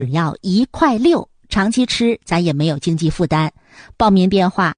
只要1.6块，长期吃咱也没有经济负担。报名电话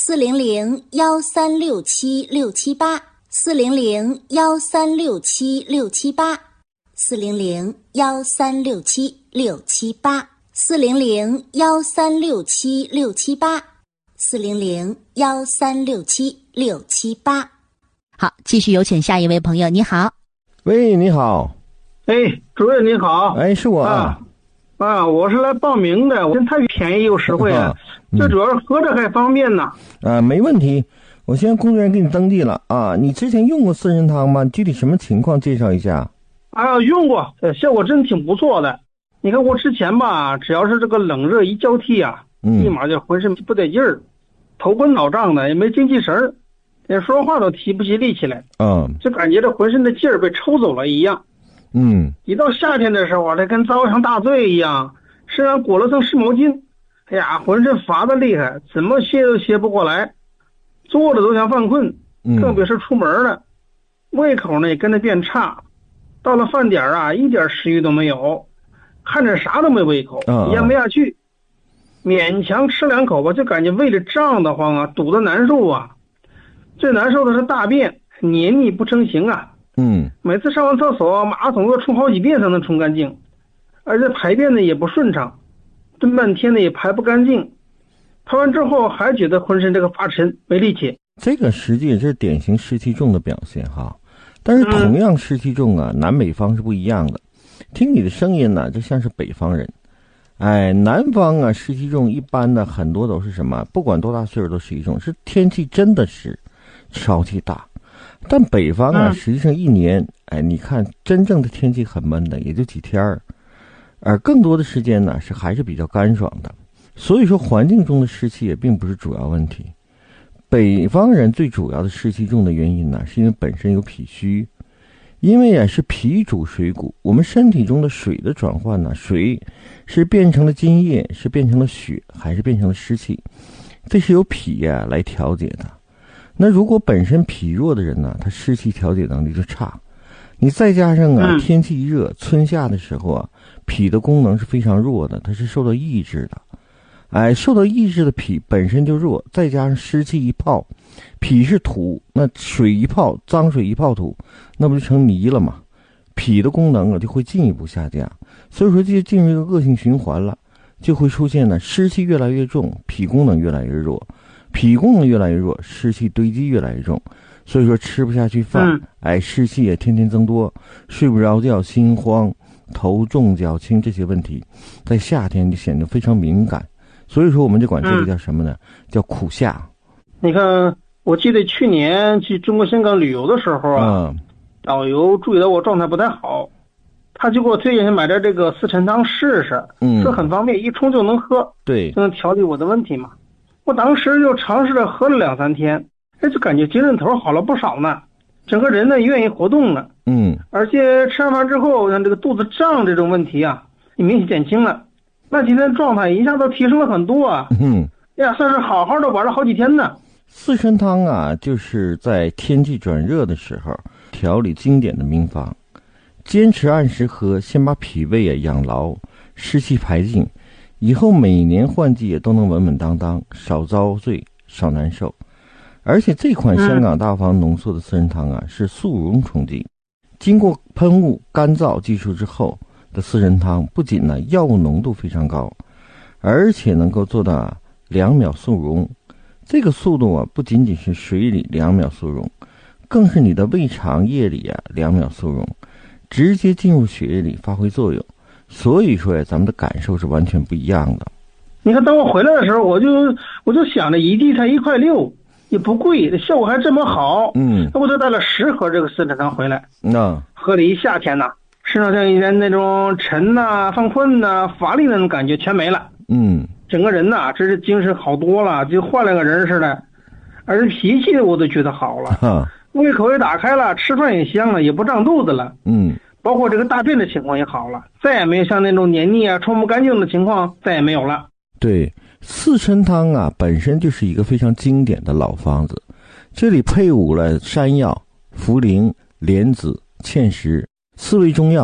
400-1367678，400-1367678，400-1367678。好，继续有请下一位朋友。你好。 喂，你好。 主任你好。 是我我是来报名的，我太便宜又实惠了，最主要是喝着还方便呢。 没问题，我现在工作人员给你登记了啊。你之前用过四神汤吗？具体什么情况介绍一下。 用过，效果真挺不错的。你看我之前吧，只要是这个冷热一交替啊，立马就浑身不得劲儿，头昏脑胀的，也没精气神儿，连说话都提不起力气来。就感觉这浑身的劲儿被抽走了一样。一到夏天的时候啊，这跟遭上大罪一样，身上裹了层湿毛巾，浑身乏得厉害，怎么歇都歇不过来，坐着都想犯困，更别是出门了。胃口呢也跟着变差，到了饭点啊，一点食欲都没有，看着啥都没胃口，咽不下去，勉强吃2口吧，就感觉胃里胀得慌啊，堵得难受啊。最难受的是大便黏腻不成形啊。每次上完厕所，马桶都冲好几遍才能冲干净，而且排便呢也不顺畅，蹲半天呢也排不干净，排完之后还觉得浑身这个发沉没力气。 这个实际是典型湿气重的表现哈，但是同样湿气重啊，南北方是不一样的。听你的声音呢，就像是北方人。南方啊湿气重，一般的很多都是什么，不管多大岁数都湿气重，是天气真的湿，潮气大。但北方啊，实际上一年，你看真正的天气很闷的，也就几天儿，而更多的时间呢还是比较干爽的。所以说，环境中的湿气也并不是主要问题。北方人最主要的湿气重的原因呢，是因为本身有脾虚，因为是脾主水谷，我们身体中的水的转换呢，水是变成了津液，是变成了血，还是变成了湿气，这是由脾来调节的。那如果本身脾弱的人呢，他湿气调节能力就差，你再加上天气一热，春夏的时候啊，脾的功能是非常弱的，它是受到抑制的。受到抑制的脾本身就弱，再加上湿气一泡，脾是土，那水一泡，脏水一泡土，那不就成泥了吗？脾的功能就会进一步下降，所以说就进入一个恶性循环了，就会出现呢湿气越来越重，脾功能越来越弱。脾功能越来越弱，湿气堆积越来越重，所以说吃不下去饭，湿气也天天增多，睡不着觉，心慌，头重脚轻，这些问题在夏天就显得非常敏感。所以说我们就管这个叫什么呢？叫苦夏。 你看，我记得去年去中国香港旅游的时候啊，导游注意到我状态不太好，他就给我推荐买点这个四神汤试试，说很方便，一冲就能喝， 对， 就能调理我的问题嘛。我当时就尝试着喝了2-3天，就感觉精神头好了不少呢，整个人呢愿意活动了，而且吃完饭之后，像这个肚子胀这种问题啊，也明显减轻了。那今天状态一下都提升了很多啊，算是好好的玩了好几天呢。 四神汤啊，就是在天气转热的时候调理经典的名方，坚持按时喝，先把脾胃养牢，湿气排尽。以后每年换季也都能稳稳当当，少遭罪，少难受。而且这款香港大方浓缩的四神汤啊，是速溶冲剂，经过喷雾干燥技术之后的四神汤，不仅呢药物浓度非常高，而且能够做到2秒速溶。这个速度啊，不仅仅是水里2秒速溶，更是你的胃肠液里2秒速溶，直接进入血液里发挥作用。所以说咱们的感受是完全不一样的。 你看，当我回来的时候，我就想着一剂才1.6块，也不贵，效果还这么好。那我就带了10盒这个四神汤回来，喝了一夏天呐，身上像以前那种沉呐、犯困呐、乏力那种感觉全没了。整个人呐，真是精神好多了，就换了个人似的，而且脾气我都觉得好了，胃口也打开了，吃饭也香了，也不胀肚子了。包括这个大便的情况也好了，再也没有像那种黏腻冲不干净的情况再也没有了。 对，四神汤啊本身就是一个非常经典的老方子，这里配伍了山药、茯苓、莲子、芡实4味中药，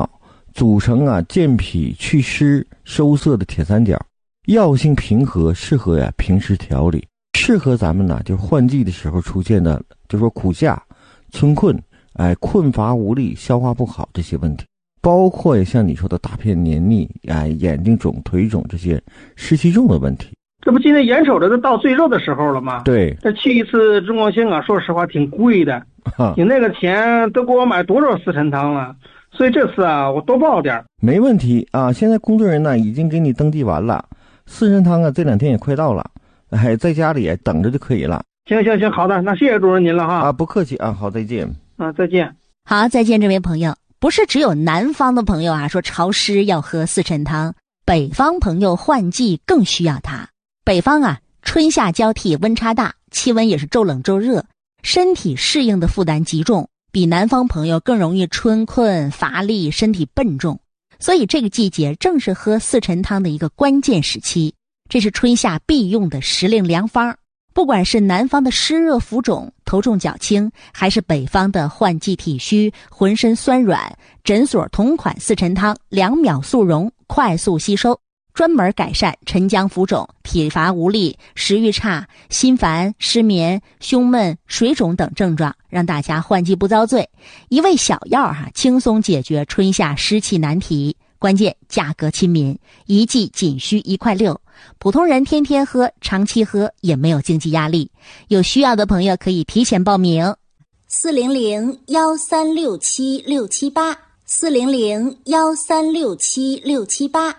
组成健脾祛湿收涩的铁三角，药性平和，适合平时调理，适合咱们就是换季的时候出现的，就是说苦夏、春困，困乏无力、消化不好这些问题，包括也像你说的大便黏腻，眼睛肿、腿肿这些湿气重的问题。 这不今年眼瞅着都到最热的时候了吗？ 对， 这去一次中国性说实话挺贵的，你那个钱都给我买多少四神汤了，所以这次我多报点。 没问题现在工作人员已经给你登记完了，四神汤这2天也快到了，在家里等着就可以了。 行，好的，那谢谢主任您了哈。 不客气好，再见。 再见。 好，再见，这位朋友。不是只有南方的朋友说潮湿要喝四神汤，北方朋友换季更需要它。北方春夏交替，温差大，气温也是骤冷骤热，身体适应的负担极重，比南方朋友更容易春困乏力，身体笨重。所以这个季节正是喝四神汤的一个关键时期，这是春夏必用的时令良方。不管是南方的湿热浮肿、头重脚轻，还是北方的换季体虚、浑身酸软，诊所同款四神汤2秒速溶，快速吸收，专门改善沉江浮肿、体乏无力、食欲差、心烦、失眠、胸闷、水肿等症状，让大家换季不遭罪。一味小药轻松解决春夏湿气难题，关键价格亲民，一剂仅需1.6块，普通人天天喝、长期喝也没有经济压力。有需要的朋友可以提前报名，400-1367-678 400-1367-678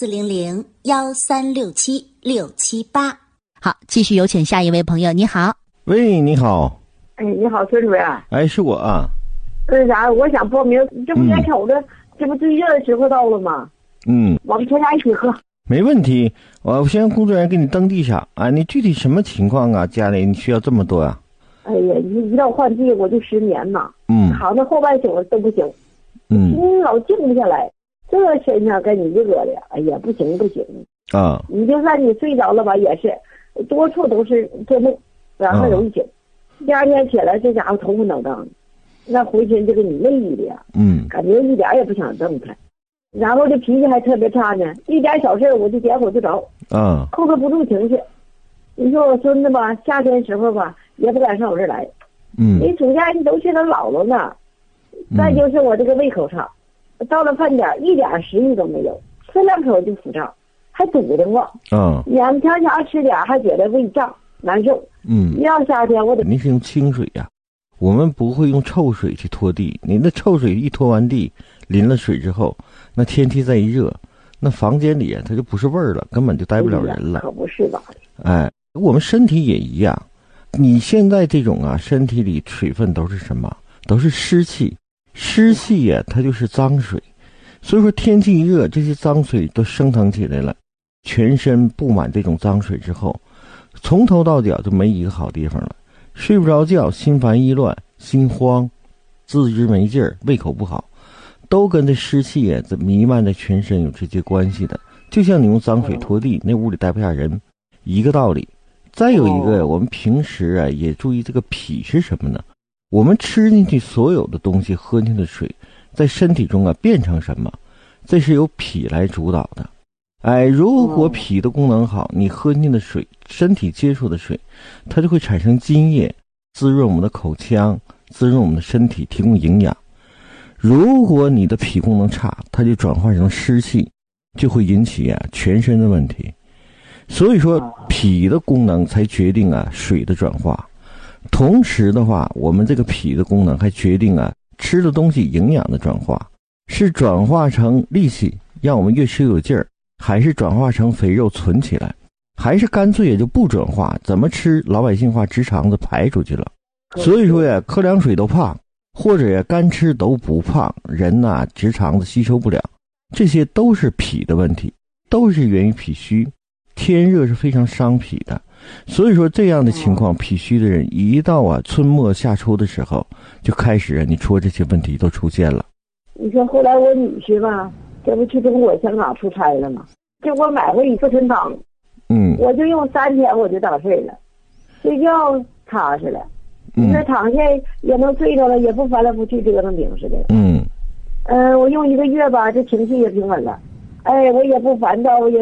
400-1367-678。好，继续有请下一位朋友。你好。 喂，你好。 你好，孙主任。 是我那啥，我想报名，这不眼瞅着这不最热的时候到了吗？我们全家一起喝。 没问题，我先让工作人员给你登记上你具体什么情况家里你需要这么多哎呀，一到换季我就失眠嘛。好，那后半宿都不行。心老静不下来，这身上跟你热的，哎呀，不行。你就算你睡着了吧，也是多处都是做梦，然后容易醒。第2天起来，这家伙头昏脑胀，那浑身就给你累的呀。感觉一点也不想动弹。然后这脾气还特别差呢，一点小事我就点火就着，控制不住情绪。你说我孙子吧，夏天时候吧也不敢上我这儿来，你暑假你都去他姥姥呢。再就是我这个胃口差，到了饭点一点食欲都没有，吃2口就腹胀，还堵得慌。眼瞧瞧吃点还觉得胃胀难受。一到夏天我得。 您是用清水我们不会用臭水去拖地。您的臭水一拖完地，淋了水之后，那天气再一热，那房间里它就不是味儿了，根本就待不了人了。 可不是吧？ 我们身体也一样。你现在这种身体里水分都是什么？都是湿气。湿气它就是脏水，所以说天气一热，这些脏水都升腾起来了，全身布满这种脏水之后，从头到脚就没一个好地方了，睡不着觉，心烦意乱，心慌，自知没劲儿，胃口不好，都跟这湿气这弥漫在全身有直接关系的。就像你用脏水拖地，那屋里待不下人一个道理。再有一个，我们平时也注意这个脾是什么呢？我们吃进去所有的东西，喝进去的水，在身体中变成什么？这是由脾来主导的。如果脾的功能好，你喝进去的水，身体接触的水，它就会产生津液，滋润我们的口腔，滋润我们的身体，提供营养。如果你的脾功能差，它就转化成湿气，就会引起全身的问题。所以说脾的功能才决定水的转化。同时的话，我们这个脾的功能还决定吃的东西营养的转化，是转化成力气让我们越吃越有劲儿，还是转化成肥肉存起来，还是干脆也就不转化，怎么吃老百姓话直肠子排出去了。所以说喝凉水都胖，或者干吃都不胖，人直肠子吸收不了，这些都是脾的问题，都是源于脾虚。天热是非常伤脾的，所以说这样的情况，脾虚的人一到春末夏初的时候，就开始你说这些问题都出现了。 你说后来我女婿吧，这不去中国香港出差了吗？就我买回一四神汤，我就用3天我就打睡了，睡觉踏实了。你说躺下也能睡着了，也不翻来覆去折腾病似的。 我用1个月吧，这情绪也平稳了。哎，我也不烦躁，我也